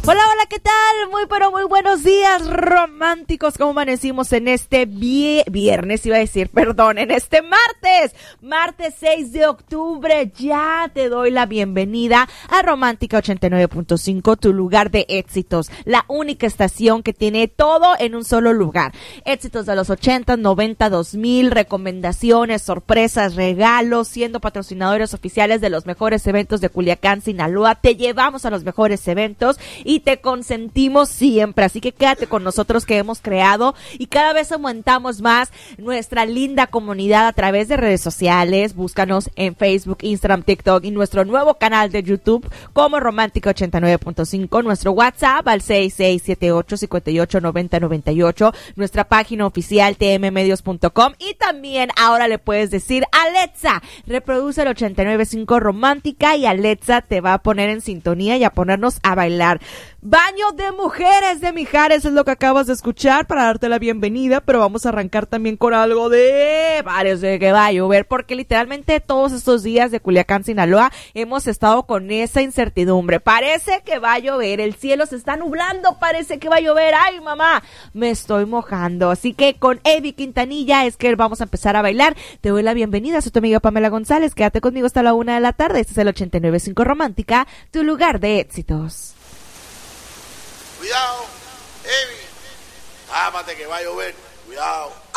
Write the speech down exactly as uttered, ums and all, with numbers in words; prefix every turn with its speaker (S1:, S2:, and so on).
S1: Hola, hola, ¿qué tal? Muy, pero muy buenos días, románticos. ¿Cómo amanecimos en este vie- viernes? Iba a decir, perdón, en este martes. Martes seis de octubre. Ya te doy la bienvenida a Romántica ochenta y nueve punto cinco, tu lugar de éxitos. La única estación que tiene todo en un solo lugar. Éxitos de los ochenta, noventa, dos mil, recomendaciones, sorpresas, regalos, siendo patrocinadores oficiales de los mejores eventos de Culiacán, Sinaloa. Te llevamos a los mejores eventos y te consentimos siempre, así que quédate con nosotros que hemos creado y cada vez aumentamos más nuestra linda comunidad a través de redes sociales. Búscanos en Facebook, Instagram, TikTok y nuestro nuevo canal de YouTube como Romántica ochenta y nueve punto cinco, nuestro WhatsApp al seis seis siete ocho, cinco ocho, nueve cero nueve ocho, nuestra página oficial t m medios punto com y también ahora le puedes decir Alexa, reproduce el ochenta y nueve punto cinco Romántica y Alexa te va a poner en sintonía y a ponernos a bailar. Baño de mujeres de Mijares es lo que acabas de escuchar para darte la bienvenida, pero vamos a arrancar también con algo de parece que va a llover, porque literalmente todos estos días de Culiacán, Sinaloa, hemos estado con esa incertidumbre. Parece que va a llover, el cielo se está nublando, parece que va a llover. Ay, mamá, me estoy mojando. Así que con Evi Quintanilla es que vamos a empezar a bailar. Te doy la bienvenida, soy tu amiga Pamela González. Quédate conmigo hasta la una de la tarde. Este es el ochenta y nueve punto cinco Romántica, tu lugar de éxitos.
S2: Cuidado, Evi, ámate que va a llover, cuidado.